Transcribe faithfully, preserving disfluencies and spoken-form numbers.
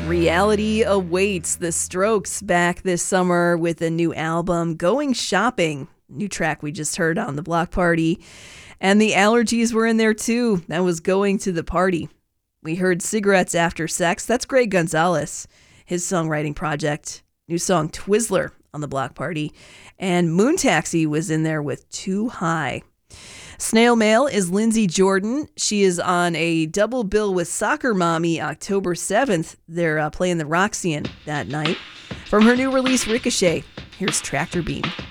Reality awaits. The Strokes back this summer with a new album, Going Shopping. New track we just heard on the Block Party. And the Allergies were in there too. That was Going to the Party. We heard Cigarettes After Sex. That's Greg Gonzalez, his songwriting project. New song Twizzler on the Block Party. And Moon Taxi was in there with Too High. Snail Mail is Lindsay Jordan. She is on a double bill with Soccer Mommy October seventh. They're uh, playing the Roxy that night. From her new release, Ricochet, here's Tractor Beam.